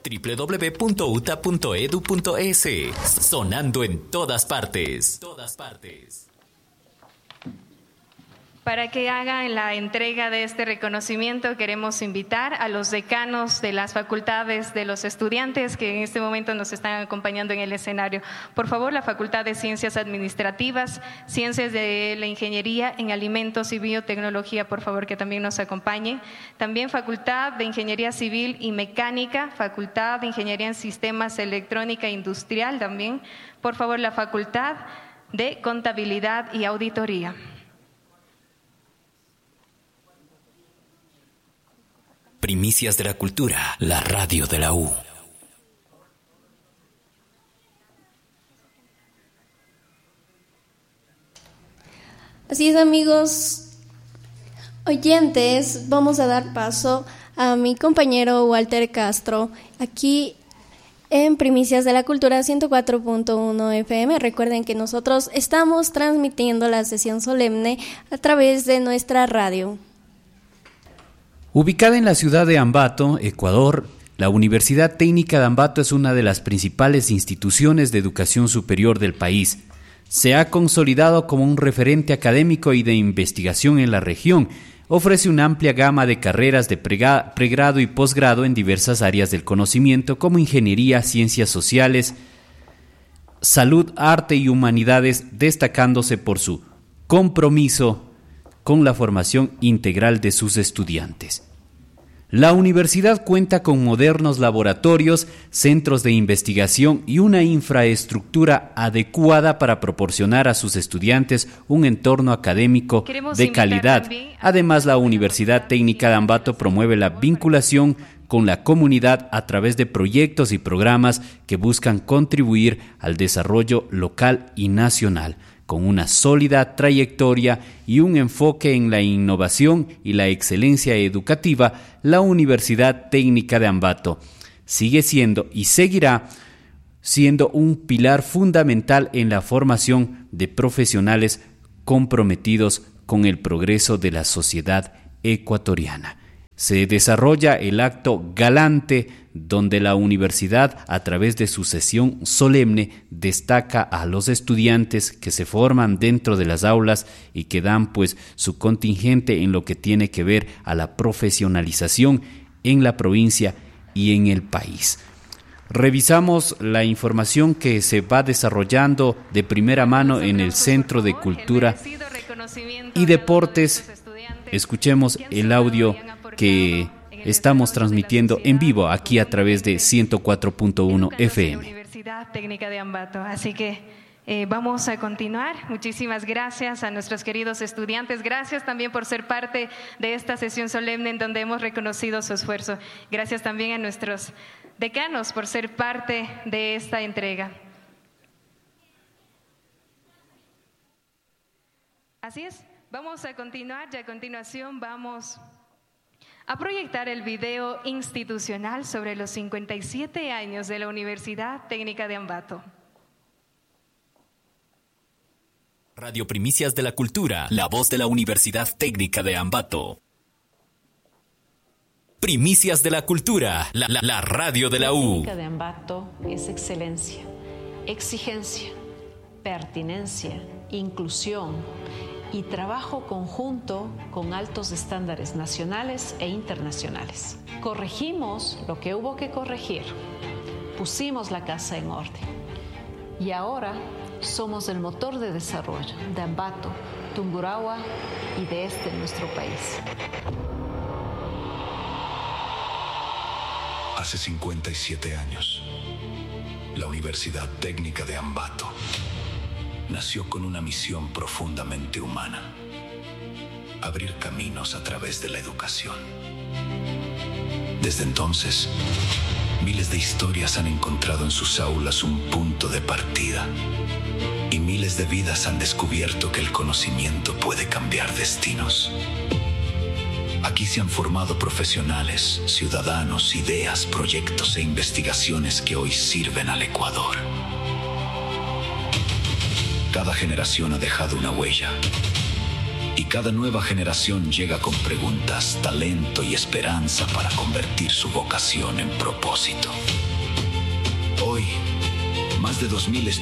www.uta.edu.es. Sonando en todas partes. Para que hagan la entrega de este reconocimiento, queremos invitar a los decanos de las facultades de los estudiantes que en este momento nos están acompañando en el escenario. Por favor, la Facultad de Ciencias Administrativas, Ciencias de la Ingeniería en Alimentos y Biotecnología, por favor, que también nos acompañen. También Facultad de Ingeniería Civil y Mecánica, Facultad de Ingeniería en Sistemas Electrónica e Industrial también. Por favor, la Facultad de Contabilidad y Auditoría. Primicias de la Cultura, la radio de la U. Así es, amigos oyentes, vamos a dar paso a mi compañero Walter Castro, aquí en Primicias de la Cultura 104.1 FM. Recuerden que nosotros estamos transmitiendo la sesión solemne a través de nuestra radio. Ubicada en la ciudad de Ambato, Ecuador, la Universidad Técnica de Ambato es una de las principales instituciones de educación superior del país. Se ha consolidado como un referente académico y de investigación en la región. Ofrece una amplia gama de carreras de pregrado y posgrado en diversas áreas del conocimiento como ingeniería, ciencias sociales, salud, arte y humanidades, destacándose por su compromiso con la formación integral de sus estudiantes. La universidad cuenta con modernos laboratorios, centros de investigación y una infraestructura adecuada para proporcionar a sus estudiantes un entorno académico de calidad. Además, la Universidad Técnica de Ambato promueve la vinculación con la comunidad a través de proyectos y programas que buscan contribuir al desarrollo local y nacional, con una sólida trayectoria y un enfoque en la innovación y la excelencia educativa. La Universidad Técnica de Ambato sigue siendo y seguirá siendo un pilar fundamental en la formación de profesionales comprometidos con el progreso de la sociedad ecuatoriana. Se desarrolla el acto galante donde la universidad, a través de su sesión solemne, destaca a los estudiantes que se forman dentro de las aulas y que dan pues su contingente en lo que tiene que ver a la profesionalización en la provincia y en el país. Revisamos la información que se va desarrollando de primera mano en el Centro de Cultura y Deportes. Escuchemos el audio que estamos transmitiendo en vivo aquí a través de 104.1 FM. Universidad Técnica de Ambato. Así que vamos a continuar. Muchísimas gracias a nuestros queridos estudiantes. Gracias también por ser parte de esta sesión solemne en donde hemos reconocido su esfuerzo. Gracias también a nuestros decanos por ser parte de esta entrega. Así es. Vamos a continuar y a continuación vamos a proyectar el video institucional sobre los 57 años de la Universidad Técnica de Ambato. Radio Primicias de la Cultura, la voz de la Universidad Técnica de Ambato. Primicias de la Cultura, la radio de la U. La Técnica de Ambato es excelencia, exigencia, pertinencia, inclusión y trabajo conjunto con altos estándares nacionales e internacionales. Corregimos lo que hubo que corregir, pusimos la casa en orden y ahora somos el motor de desarrollo de Ambato, Tungurahua y de nuestro país. Hace 57 años, la Universidad Técnica de Ambato nació con una misión profundamente humana: abrir caminos a través de la educación. Desde entonces, miles de historias han encontrado en sus aulas un punto de partida y miles de vidas han descubierto que el conocimiento puede cambiar destinos. Aquí se han formado profesionales, ciudadanos, ideas, proyectos e investigaciones que hoy sirven al Ecuador. Cada generación ha dejado una huella y cada nueva generación llega con preguntas, talento y esperanza para convertir su vocación en propósito. Hoy, más de 2000